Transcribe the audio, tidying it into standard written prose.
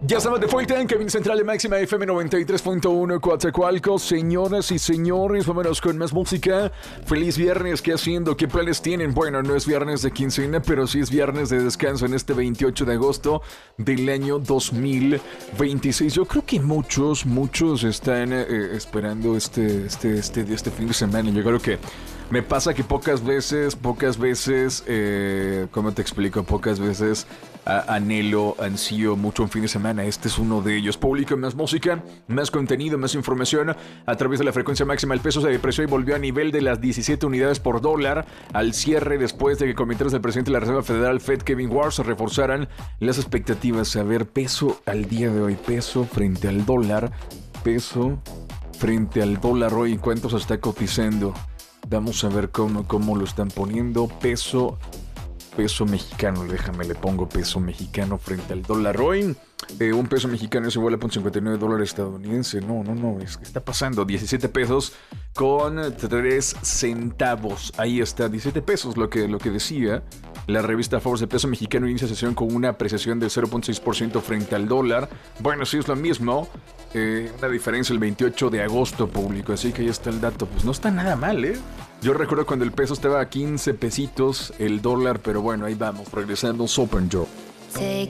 Ya estamos de vuelta en Cabina Central de Máxima FM 93.1 Coatzacoalcos. Señoras y señores, vámonos con más música. Feliz viernes, ¿qué haciendo? ¿Qué planes tienen? Bueno, no es viernes de quincena, pero sí es viernes de descanso en este 28 de agosto del año 2026. Yo creo que muchos están esperando este fin de semana. Yo creo que me pasa que pocas veces, ¿cómo te explico? Pocas veces ansío mucho un fin de semana. Este es uno de ellos. Publico más música, más contenido, más información a través de la frecuencia máxima. El peso se depreció y volvió a nivel de las 17 unidades por dólar al cierre, después de que comentarios del presidente de la Reserva Federal, Fed, Kevin Warsh, reforzaran las expectativas. A ver, peso al día de hoy, peso frente al dólar, peso frente al dólar hoy, ¿cuánto se está cotizando? Vamos a ver cómo lo están poniendo. Peso mexicano, déjame le pongo peso mexicano frente al dólar hoy. Un peso mexicano es igual a $0.59 estadounidense. No, es que está pasando 17 pesos con 3 centavos. Ahí está, 17 pesos lo que decía la revista Forbes. El peso mexicano inicia sesión con una apreciación del 0.6% frente al dólar. Bueno, sí es lo mismo. Una diferencia el 28 de agosto público, así que ahí está el dato. Pues no está nada mal, ¿eh? Yo recuerdo cuando el peso estaba a 15 pesitos el dólar, pero bueno, ahí vamos, regresando Sopen Joe.